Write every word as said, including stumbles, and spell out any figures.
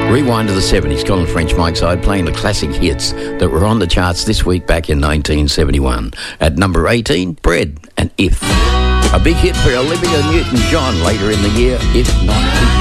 Rewind to the seventies. Colin French, Mike Side, playing the classic hits that were on the charts this week back in nineteen seventy-one. At number eighteen, Bread and If. A big hit for Olivia Newton-John later in the year, If Not With You.